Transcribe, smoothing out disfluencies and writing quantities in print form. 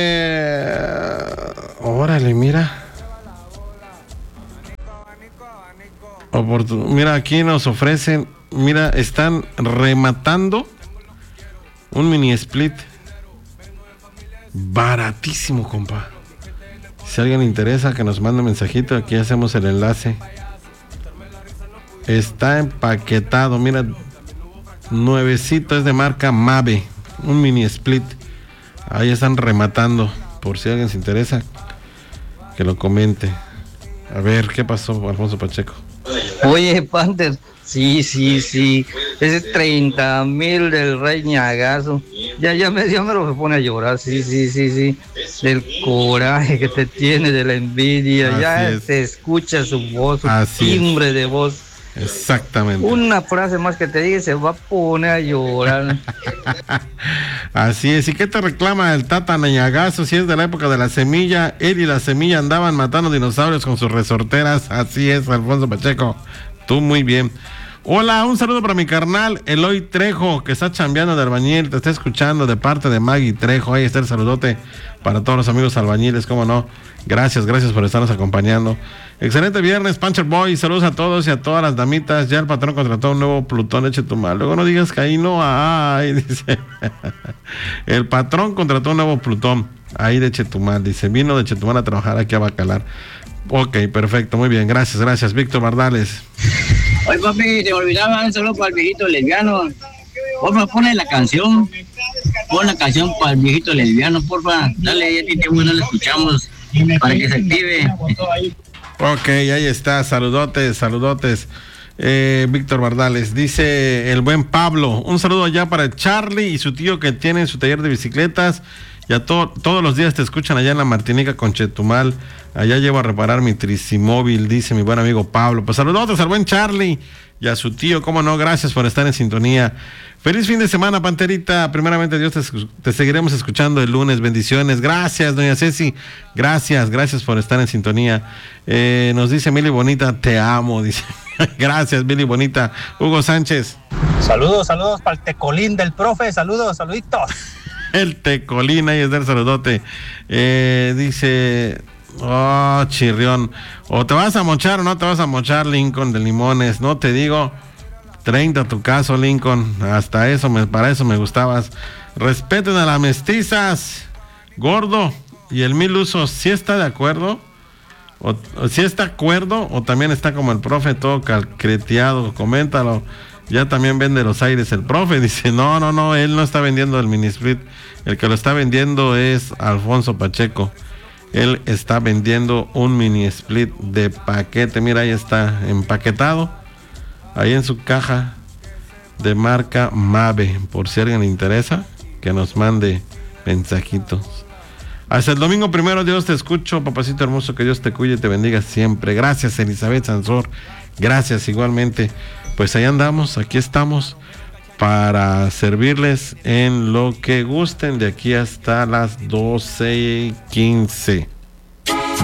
Órale, mira. Mira, aquí nos ofrecen, mira, están rematando un mini split baratísimo, compa. Si a alguien le interesa, que nos mande un mensajito, aquí hacemos el enlace. Está empaquetado, mira, nuevecito, es de marca Mave, un mini split. Ahí están rematando, por si alguien se interesa, que lo comente. A ver, ¿qué pasó, Alfonso Pacheco? Oye, Panther, sí, ese 30,000 del Rey Ñagazo, ya me lo pone a llorar, sí, del coraje que te tiene, de la envidia, se escucha su voz, su timbre de voz. Exactamente. Una frase más que te diga y se va a poner a llorar. Así es. ¿Y qué te reclama el Tata Ñagazo? Si es de la época de la semilla, él y la semilla andaban matando dinosaurios con sus resorteras. Así es, Alfonso Pacheco. Tú muy bien. Hola, un saludo para mi carnal Eloy Trejo, que está chambeando de albañil, te está escuchando de parte de Maggie Trejo. Ahí está el saludote para todos los amigos albañiles, cómo no. Gracias por estarnos acompañando. Excelente viernes, Puncher Boy. Saludos a todos y a todas las damitas. Ya el patrón contrató un nuevo Plutón de Chetumal. Luego no digas que ahí no hay, dice. El patrón contrató un nuevo Plutón ahí de Chetumal. Dice, vino de Chetumal a trabajar aquí a Bacalar. Ok, perfecto, muy bien. Gracias, Víctor Bardales. Oye, papi, te olvidaba un saludo para el viejito lesbiano. Porfa, ponle la canción. Pon la canción para el viejito lesbiano, porfa. Dale, ya tiene bueno, la escuchamos para que se active. Ok, ahí está. Saludotes. Víctor Bardales. Dice el buen Pablo. Un saludo allá para Charlie y su tío que tiene su taller de bicicletas. Y a todos los días te escuchan allá en la Martinica con Chetumal. Allá llevo a reparar mi tricimóvil, dice mi buen amigo Pablo. Pues saludos al buen Charlie y a su tío, cómo no, gracias por estar en sintonía. Feliz fin de semana, Panterita. Primeramente, Dios, te seguiremos escuchando el lunes. Bendiciones. Gracias, doña Ceci. Gracias por estar en sintonía. Nos dice Mili Bonita, te amo, dice. Gracias, Mili Bonita. Hugo Sánchez. Saludos para el tecolín del profe. Saluditos. El tecolín, ahí está el saludote. Dice... Oh, chirrión. O te vas a mochar o no te vas a mochar, Lincoln de Limones. No te digo 30 tu caso, Lincoln. Hasta eso, para eso me gustabas. Respeten a las mestizas. Gordo. Y el Mil Usos, ¿sí está de acuerdo? O ¿sí está de acuerdo? O también está como el profe todo calcreteado. Coméntalo. Ya también vende los aires el profe. Dice, no, él no está vendiendo el mini split. El que lo está vendiendo es Alfonso Pacheco. Él está vendiendo un mini split de paquete. Mira, ahí está empaquetado. Ahí en su caja de marca Mave. Por si a alguien le interesa, que nos mande mensajitos. Hasta el domingo primero, Dios te escucho. Papacito hermoso, que Dios te cuide y te bendiga siempre. Gracias, Elizabeth Sansor. Gracias igualmente. Pues ahí andamos, aquí estamos para servirles en lo que gusten de aquí hasta las 12:15.